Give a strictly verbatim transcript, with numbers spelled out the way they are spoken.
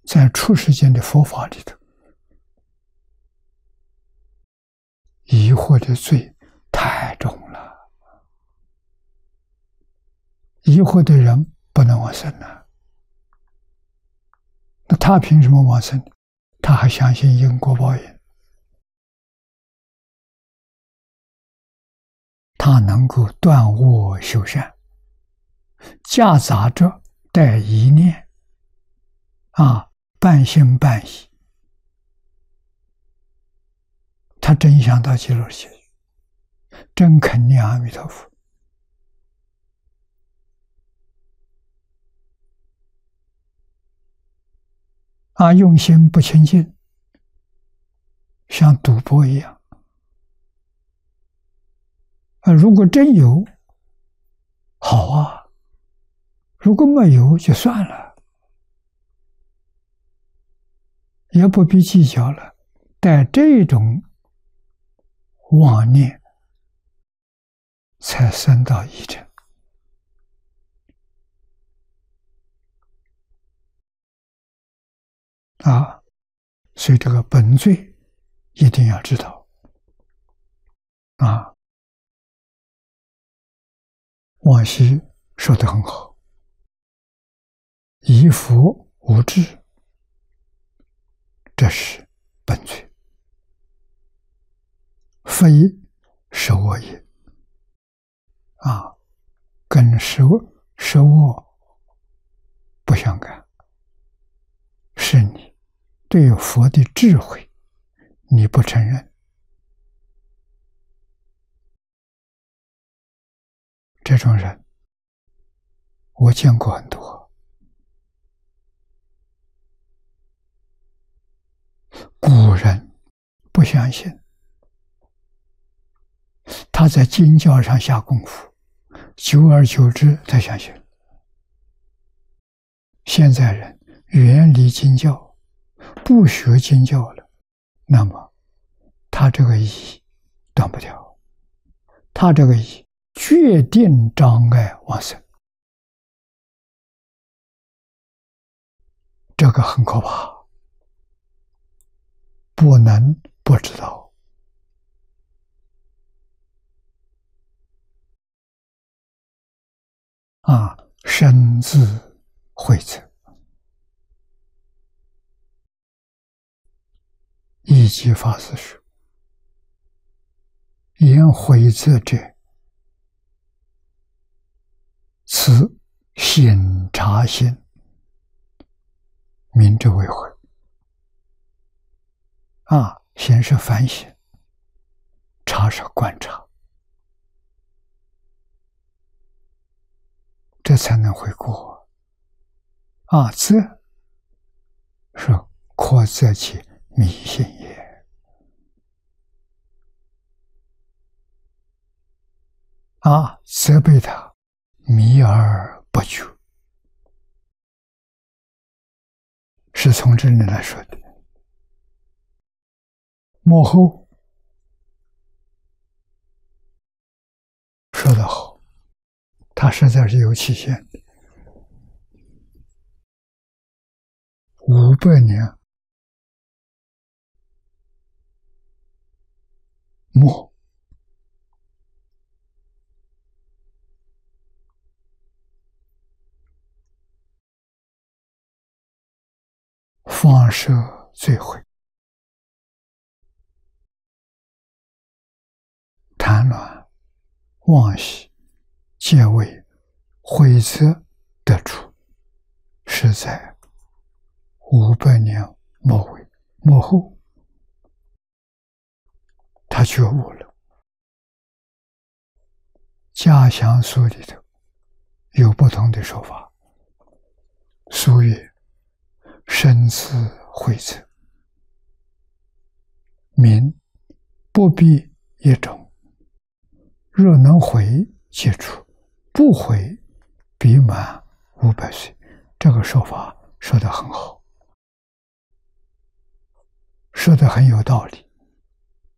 在出世间的佛法里头，疑惑的罪太重了，疑惑的人不能往生啊。那他凭什么往生？他还相信因果报应，他能够断恶修善，夹杂着带疑念啊，半信半疑，他真想到极乐世界，真肯念阿弥陀佛，啊，用心不清净，像赌博一样。啊，如果真有，好啊；如果没有，就算了，也不必计较了。带这种妄念，才生到疑嗔。啊，所以这个本罪一定要知道。啊，往昔说得很好，疑佛无智，这是本罪，非十恶业。啊，跟十十恶不相干，是你对佛的智慧你不承认，这种人我见过很多。古人不相信，他在经教上下功夫，久而久之他相信。现在人远离经教，不学经教了，那么他这个疑断不掉，他这个疑决定障碍往生，这个很可怕，不能不知道。啊，身自慧则，一即法师说：“言慧则者，此醒察心，名之为慧。”啊，先是反省，察是观察，这才能回过。啊，则是扩则其迷信也。啊，责备他迷而不觉，是从这里来说的。幕后说得好，他实在是有期限的。五百年末，放射罪毁，贪婪妄喜皆为慧则得出，是在五百年末尾末后，他觉悟了。家详书里头有不同的说法，俗曰身自慧则，名不必一种，若能回即出，不回必满五百岁。这个说法说得很好，说得很有道理。